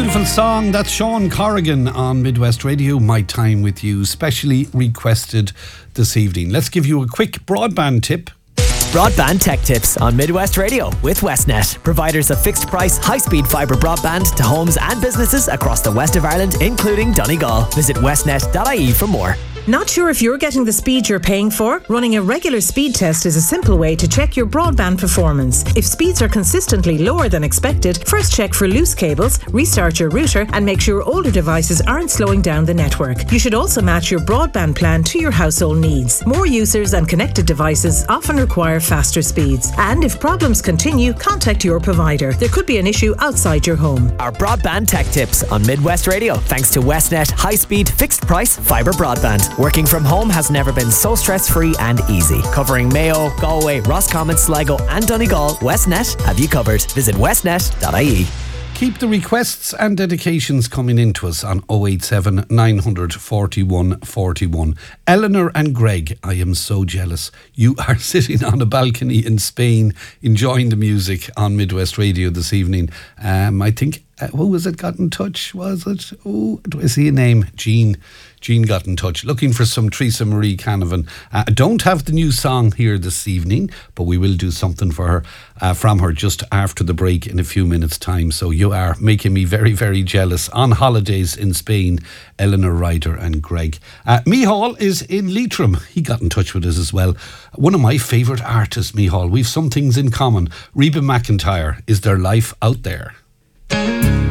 Beautiful song. That's Sean Corrigan on Midwest Radio. My Time With You, specially requested this evening. Let's give you a quick broadband tip. Broadband Tech Tips on Midwest Radio with Westnet, providers of fixed price, high-speed fibre broadband to homes and businesses across the west of Ireland, including Donegal. Visit westnet.ie for more. Not sure if you're getting the speed you're paying for? Running a regular speed test is a simple way to check your broadband performance. If speeds are consistently lower than expected, first check for loose cables, restart your router, and make sure older devices aren't slowing down the network. You should also match your broadband plan to your household needs. More users and connected devices often require faster speeds. And if problems continue, contact your provider. There could be an issue outside your home. Our Broadband Tech Tips on Midwest Radio, thanks to Westnet high-speed, fixed-price fibre broadband. Working from home has never been so stress-free and easy. Covering Mayo, Galway, Roscommon, Sligo and Donegal, Westnet have you covered. Visit westnet.ie. Keep the requests and dedications coming in to us on 087 900 41 41. Eleanor and Greg, I am so jealous. You are sitting on a balcony in Spain enjoying the music on Midwest Radio this evening. I think, who was it got in touch? Was it? Oh, do I see a name? Jean got in touch looking for some Teresa Marie Canavan. I don't have the new song here this evening, but we will do something for her, from her just after the break in a few minutes' time. So you are making me very, very jealous. On holidays in Spain, Eleanor Ryder and Greg. Mihal is in Leitrim. He got in touch with us as well. One of my favourite artists, Mihal. We've some things in common. Reba McEntire, Is There Life Out There?